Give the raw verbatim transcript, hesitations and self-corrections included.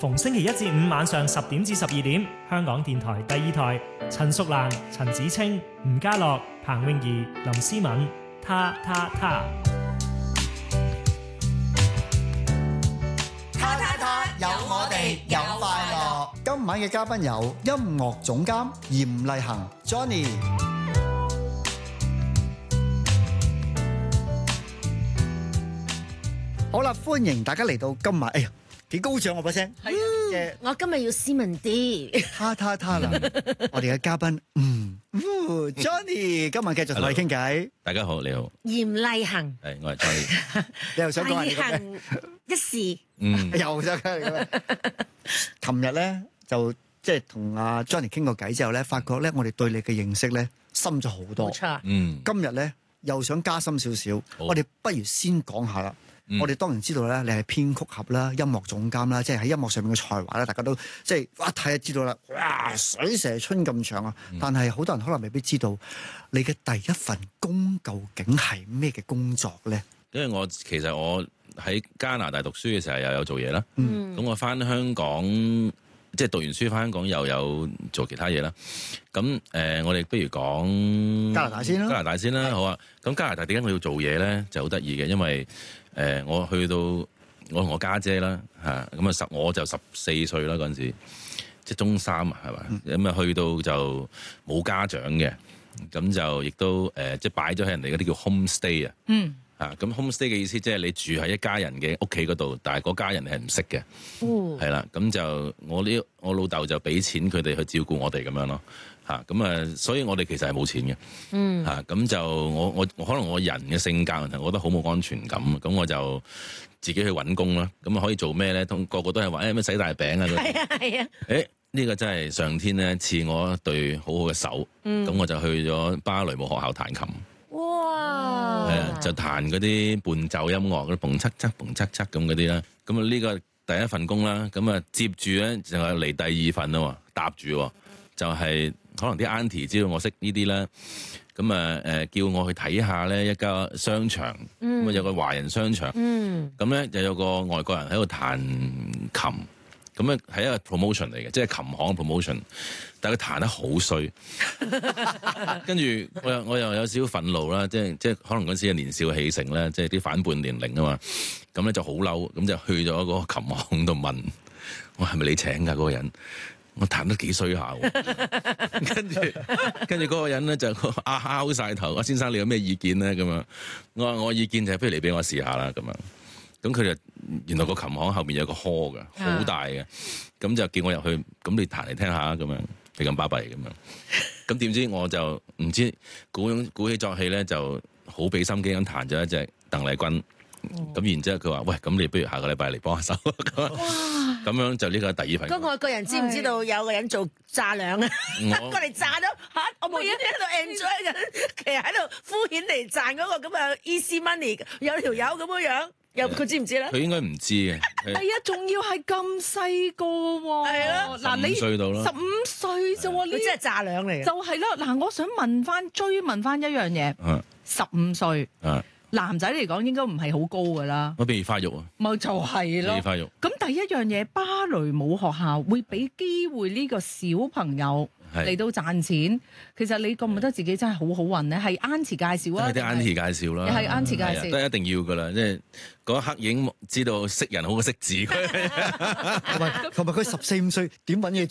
逢星期一至五晚上十點至十二點，香港電台第二台，陳淑蘭、陳子清、吳家樂、彭詠儀、林思敏，他他他。 他他他，有我哋有快樂。 今晚嘅嘉賓有音樂總監嚴麗恒 Johnny。好啦，歡迎大家嚟到今晚。哎呀，幾高漲我把聲。 係啊，我今日要斯文啲。 他他他啦，我哋嘅嘉賓，嗯，Johnny，今晚繼續同你傾偈。 大家好，你好。 嚴麗恒。 係，我係 Johnny。 你又想講下你嘅咩？一時。 嗯。 又想講你嘅咩？琴日咧就即係同阿 Johnny 傾過偈之後咧，發覺咧我哋對你嘅認識咧深咗好多。 冇錯。 嗯。 今日咧又想加深少少，我哋不如先講下啦。嗯、我哋當然知道咧，你係編曲俠啦、音樂總監啦，即係喺音樂上面嘅才華咧，大家都即係一睇就知道啦。哇，水蛇春咁長啊！嗯、但係好多人可能未必知道你嘅第一份工究竟係咩嘅工作咧？ 因為我其實我喺加拿大讀書嘅時候又有做嘢啦，咁、 嗯、 我翻香港即係讀完書翻香港又有做其他嘢啦。咁誒、呃，我哋不如講加拿大先啦。加拿大先啦，好啊。咁加拿大點解我要做嘢咧？就好得意嘅，因為誒、呃，我去到我同我家姐啦嚇，咁啊十我就十四歲啦嗰陣時，即係中三啊，係嘛？咁啊、嗯、去到就冇家長嘅，咁就亦都誒、呃，即係擺咗喺人哋嗰啲叫 home stay 啊。嗯。嚇，咁 home stay 嘅意思即係你住喺一家人嘅屋企嗰度，但係嗰家人你係唔識嘅。哦。係啦，咁就我呢，我老豆就俾錢佢哋去照顧我哋咁樣咯。嚇，咁啊，所以我哋其實係冇錢嘅。嗯。嚇，咁就我我我可能我人嘅性格，我覺得好冇安全感，咁我就自己去揾工啦。咁啊可以做咩咧？同個個都係話誒咩洗大餅啊嗰啲。係啊係啊。誒呢、呢個真係上天咧賜我一對好好嘅手。咁、嗯、我就去咗芭蕾舞學校彈琴。哇！係啊，就彈嗰啲伴奏音樂，嗰啲嘣嚓嚓嘣嚓嚓咁嗰啲啦。咁啊呢個第一份工啦。咁啊接住咧就係嚟第二份啦，搭住就係、是。可能啲 auntie 知道我識呢啲啦，咁啊誒叫我去睇下咧一家商場，咁啊、嗯、有個華人商場，咁咧就有個外國人喺度彈琴，咁咧係一個 promotion 嚟嘅，即係琴行 promotion， 但係佢彈得好衰，跟住我又我又有少少憤怒啦，即係即係可能嗰時係年少氣盛啦，即係啲反叛年齡啊嘛，咁咧就好嬲，咁就去咗嗰個琴行度問我係咪你請㗎嗰個人？我彈得幾衰下，跟住跟住嗰個人咧就啊拗晒頭，啊先生你有咩意見咧？咁樣我話我意見就係不如你俾我試下啦，咁樣咁佢就原來個琴行後面有個 hall 嘅，好大嘅，咁就叫我入去，咁你彈嚟聽下咁樣，係咁巴閉咁樣，咁點知我就唔知鼓鼓起作氣咧，就好俾心機咁彈咗一隻鄧麗君。咁、嗯、然之後佢話喂，咁你不如下個禮拜嚟幫下手，咁樣就呢個第二份。 個外國人知唔知道有個人做炸兩啊？ 我過嚟炸咗嚇，我冇嘢喺度 enjoy 緊，其實喺度敷衍嚟賺嗰個咁啊 easy money， 有條友咁樣樣，又佢知唔知咧？ 佢應該唔知嘅。 係啊，仲要係咁細個喎。係啊，嗱你十五歲到啦， 十五歲啫喎，呢真係炸兩嚟嘅。 就係咯，嗱，我想問翻追問翻一樣嘢，十五歲。男仔嚟講應該唔係好高噶啦， 我未發育啊， 咪就係咯， 未發育。 咁第一樣嘢，芭蕾舞學校會俾機會呢個小朋友嚟到賺錢，其實你覺唔覺得自己真係好好運咧？係 Auntie 介紹啊， 係啲 Auntie 介紹啦， 係 Auntie 介紹， 都係一定要噶啦，即係嗰一刻已經知道識人好過識字， 同埋同埋佢十四五歲點揾嘢